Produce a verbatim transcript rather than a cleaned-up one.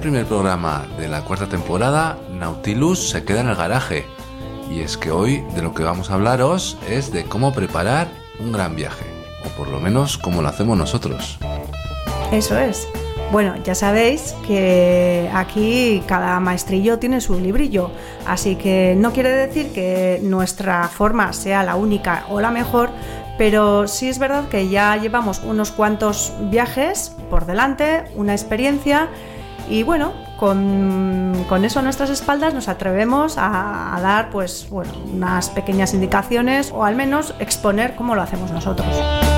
primer programa de la cuarta temporada, Nautilus se queda en el garaje. Y es que hoy de lo que vamos a hablaros es de cómo preparar un gran viaje, o por lo menos cómo lo hacemos nosotros. Eso es. Bueno, ya sabéis que aquí cada maestrillo tiene su librillo, así que no quiere decir que nuestra forma sea la única o la mejor, pero sí es verdad que ya llevamos unos cuantos viajes por delante, una experiencia, y bueno, con, con eso a nuestras espaldas nos atrevemos a, a dar pues, bueno, unas pequeñas indicaciones o al menos exponer cómo lo hacemos nosotros.